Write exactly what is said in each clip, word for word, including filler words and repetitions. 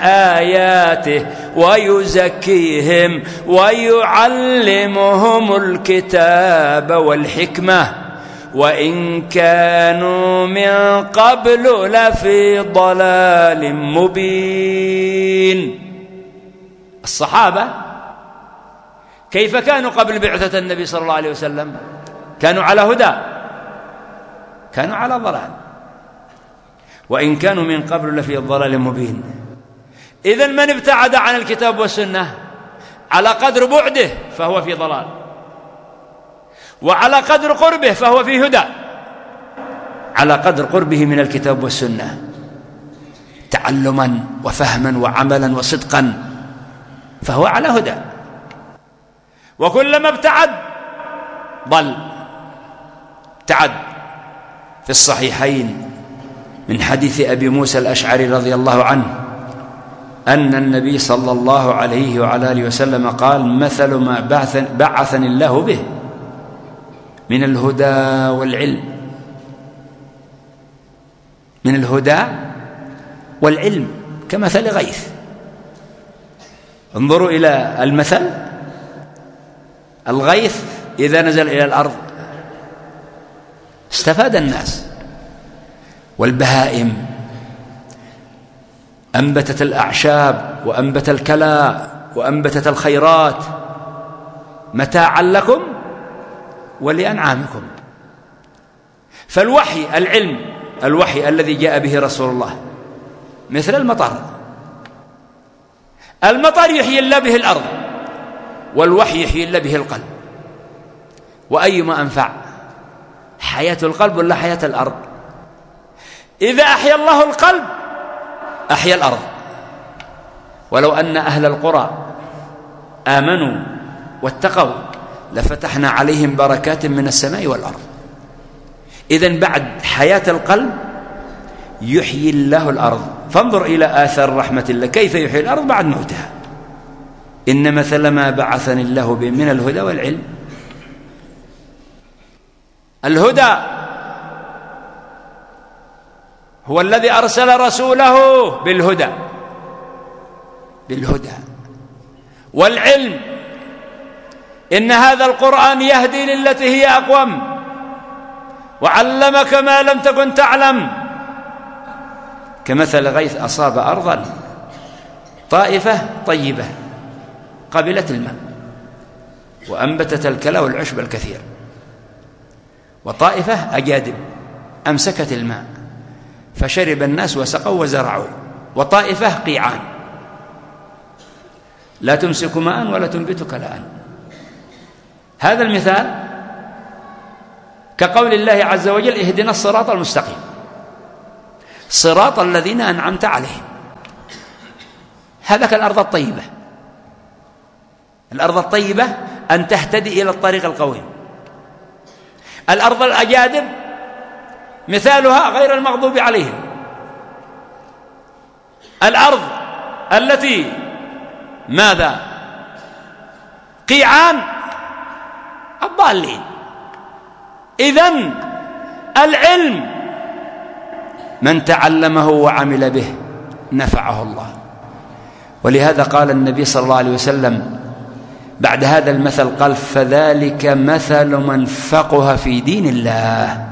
آياته ويزكيهم ويعلمهم الكتاب والحكمة وإن كانوا من قبل لفي ضلال مبين. الصحابة كيف كانوا قبل بعثة النبي صلى الله عليه وسلم؟ كانوا على هدى، كانوا على ضلال، وإن كانوا من قبل لفي ضلال مبين. إذن من ابتعد عن الكتاب والسنة على قدر بعده فهو في ضلال، وعلى قدر قربه فهو في هدى. على قدر قربه من الكتاب والسنة تعلما وفهما وعملا وصدقا فهو على هدى، وكلما ابتعد ضل. ابتعد. في الصحيحين من حديث أبي موسى الأشعري رضي الله عنه أن النبي صلى الله عليه وعلى آله وسلم قال: مثل ما بعثني الله به من الهدى والعلم، من الهدى والعلم كمثل غيث. انظروا إلى المثل. الغيث إذا نزل إلى الأرض استفاد الناس، والبهائم أنبتت الأعشاب وأنبت الكلى وأنبتت الخيرات متاعا لكم ولأنعامكم. فالوحي العلم، الوحي الذي جاء به رسول الله مثل المطر. المطر يحيي الله به الأرض، والوحي يحيي الله به القلب. وأيما أنفع، حياة القلب ولا حياة الأرض؟ إذا أحيا الله القلب أحيا الأرض. ولو أن أهل القرى آمنوا واتقوا لفتحنا عليهم بركات من السماء والأرض. إذن بعد حياة القلب يحيي الله الأرض. فانظر إلى آثار رحمة الله كيف يحيي الأرض بعد موتها. إن مثل ما بعثني الله به من الهدى والعلم. الهدى هو الذي أرسل رسوله بالهدى بالهدى والعلم إن هذا القرآن يهدي للتي هي أقوم وعلمك ما لم تكن تعلم. كمثل غيث أصاب أرضا طائفة طيبة قبلت الماء وأنبتت الكلى والعشب الكثير، وطائفة أجادب أمسكت الماء فشرب الناس وسقوا وزرعوا، وطائفة قيعان لا تمسك ماء ولا تنبت كلاء. هذا المثال كقول الله عز وجل: اهدنا الصراط المستقيم، صراط الذين أنعمت عليهم. هذا كالأرض الطيبة. الأرض الطيبة أن تهتدي إلى الطريق القويم. الأرض الأجادب مثالها غير المغضوب عليهم. الأرض التي ماذا؟ قيعان الضالين. إذن العلم من تعلمه وعمل به نفعه الله. ولهذا قال النبي صلى الله عليه وسلم بعد هذا المثل قال: فذلك مثل من فقه في دين الله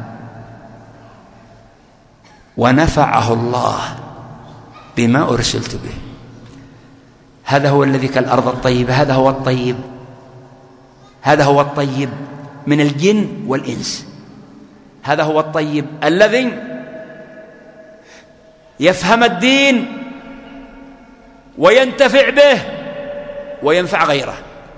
ونفعه الله بما أرسلت به. هذا هو الذي كالأرض الطيبة. هذا هو الطيب، هذا هو الطيب من الجن والإنس. هذا هو الطيب الذي يفهم الدين وينتفع به وينفع غيره.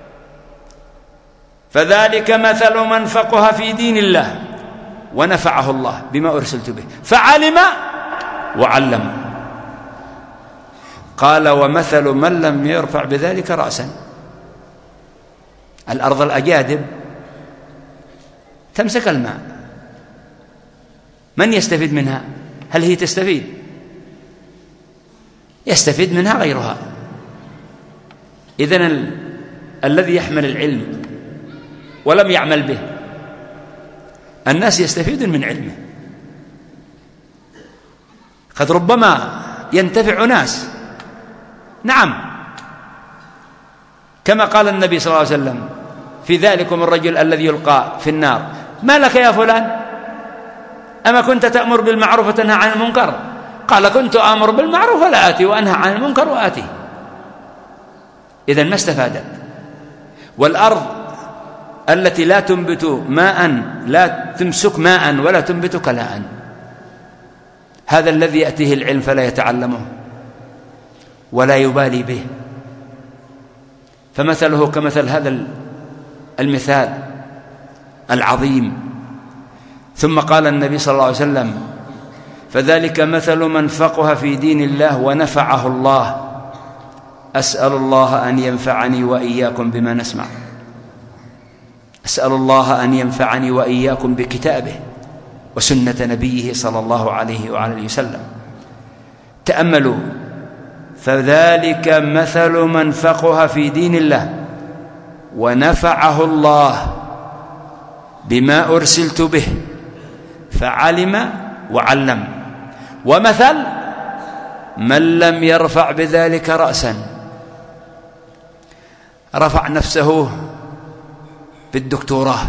فذلك مثل من فقه في دين الله ونفعه الله بما أرسلت به فعلم وعلم. قال: ومثل من لم يرفع بذلك رأسا. الأرض الأجادب تمسك الماء، من يستفيد منها؟ هل هي تستفيد؟ يستفيد منها غيرها. إذن ال... الذي يحمل العلم ولم يعمل به، الناس يستفيدون من علمه. قد ربما ينتفع ناس نعم، كما قال النبي صلى الله عليه وسلم في ذلكم الرجل الذي يلقى في النار: ما لك يا فلان؟ أما كنت تأمر بالمعروف وتنهى عن المنكر؟ قال: كنت آمر بالمعروف ولا آتي، وأنهى عن المنكر وآتي. إذن ما استفادت. والأرض التي لا تنبت ماء، لا تمسك ماء ولا تنبت كلاء، هذا الذي يأتيه العلم فلا يتعلمه ولا يبالي به، فمثله كمثل هذا المثال العظيم. ثم قال النبي صلى الله عليه وسلم: فذلك مثل من فقه في دين الله ونفعه الله. أسأل الله أن ينفعني وإياكم بما نسمع، أسأل الله أن ينفعني وإياكم بكتابه وسنة نبيه صلى الله عليه وعلى وسلم. تأملوا: فذلك مثل من فقه في دين الله ونفعه الله بما أرسلت به فعلم وعلم، ومثل من لم يرفع بذلك رأسا، رفع نفسه بالدكتوراه،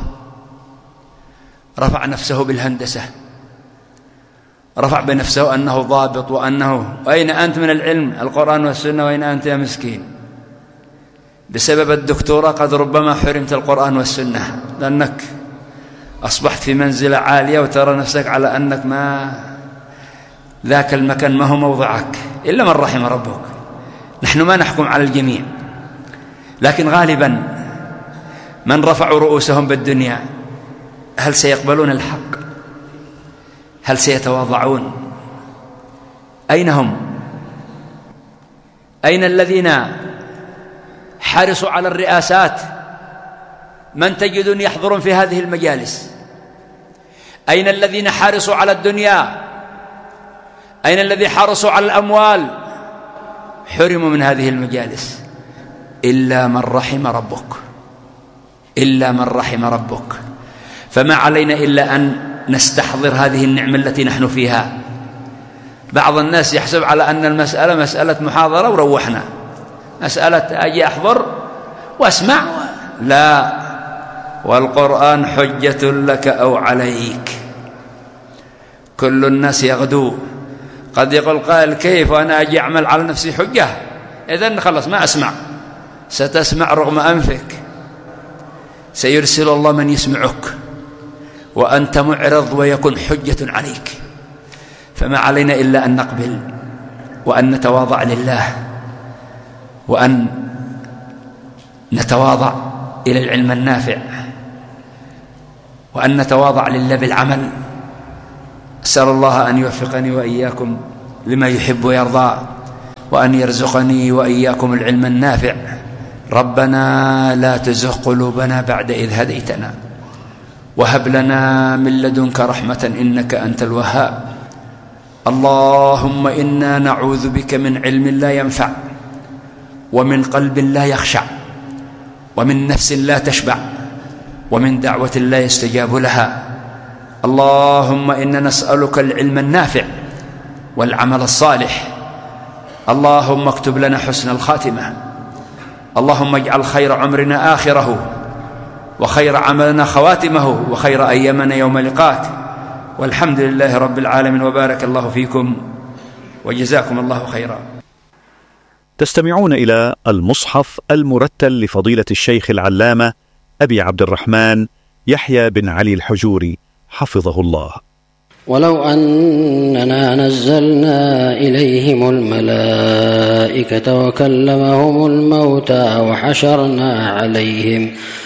رفع نفسه بالهندسة، رفع بنفسه أنه ضابط وأنه أين أنت من العلم القرآن والسنة، وأين أنت يا مسكين؟ بسبب الدكتوراه قد ربما حرمت القرآن والسنة، لأنك أصبحت في منزلة عالية وترى نفسك على أنك ما ذاك المكان ما هو موضعك، إلا من رحم ربك. نحن ما نحكم على الجميع، لكن غالبا من رفعوا رؤوسهم بالدنيا هل سيقبلون الحق؟ هل سيتواضعون؟ أين هم؟ أين الذين حرصوا على الرئاسات؟ من تجدون يحضرون في هذه المجالس؟ أين الذين حرصوا على الدنيا؟ أين الذين حرصوا على الأموال؟ حرموا من هذه المجالس، إلا من رحم ربك، إلا من رحم ربك. فما علينا إلا أن نستحضر هذه النعمة التي نحن فيها. بعض الناس يحسب على أن المسألة مسألة محاضرة وروحنا، مسألة أجي أحضر وأسمع، لا، والقرآن حجة لك أو عليك. كل الناس يغدو. قد يقول قائل: كيف وأنا أجي أعمل على نفسي حجة؟ إذن خلص ما أسمع. ستسمع رغم أنفك، سيرسل الله من يسمعك وأنت معرض ويكون حجة عليك. فما علينا إلا أن نقبل وأن نتواضع لله، وأن نتواضع إلى العلم النافع، وأن نتواضع لله بالعمل. أسأل الله أن يوفقني وإياكم لما يحب ويرضى، وأن يرزقني وإياكم العلم النافع. ربنا لا تزغ قلوبنا بعد إذ هديتنا، وهب لنا من لدنك رحمة إنك أنت الوهاب. اللهم إنا نعوذ بك من علم لا ينفع، ومن قلب لا يخشع، ومن نفس لا تشبع، ومن دعوة لا يستجاب لها. اللهم إنا نسألك العلم النافع والعمل الصالح. اللهم اكتب لنا حسن الخاتمة. اللهم اجعل خير عمرنا آخره، وخير عملنا خواتمه، وخير أيامنا يوم لقاك. والحمد لله رب العالمين، وبارك الله فيكم وجزاكم الله خيرا. تستمعون إلى المصحف المرتل لفضيلة الشيخ العلامة أبي عبد الرحمن يحيى بن علي الحجوري حفظه الله. ولو أننا نزلنا إليهم الملائكة وكلمهم الموتى وحشرنا عليهم